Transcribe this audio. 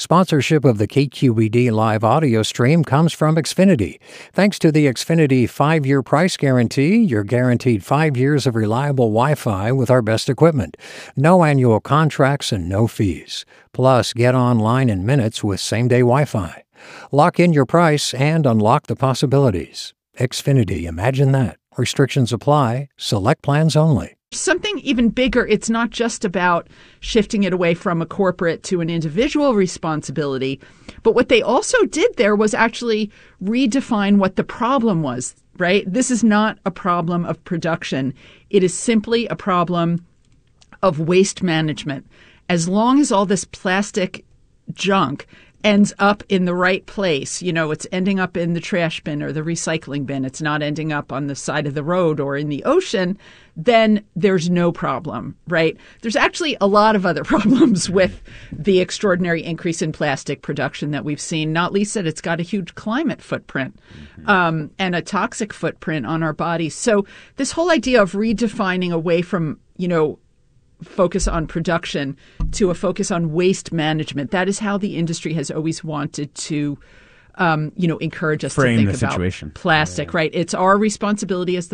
Sponsorship of the KQED live audio stream comes from Xfinity. Thanks to the Xfinity 5-year price guarantee, you're guaranteed 5 years of reliable Wi-Fi with our best equipment. No annual contracts and no fees. Plus, get online in minutes with same-day Wi-Fi. Lock in your price and unlock the possibilities. Xfinity, imagine that. Restrictions apply. Select plans only. Something even bigger, it's not just about shifting it away from a corporate to an individual responsibility, but what they also did there was actually redefine what the problem was, right? This is not a problem of production. It is simply a problem of waste management. As long as all this plastic junk ends up in the right place, it's ending up in the trash bin or the recycling bin, it's not ending up on the side of the road or in the ocean, then there's no problem, right? There's actually a lot of other problems with the extraordinary increase in plastic production that we've seen, not least that it's got a huge climate footprint and a toxic footprint on our bodies. So this whole idea of redefining away from, focus on production to a focus on waste management. That is how the industry has always wanted to, encourage us frame to think the about situation. Plastic, right? It's our responsibility as the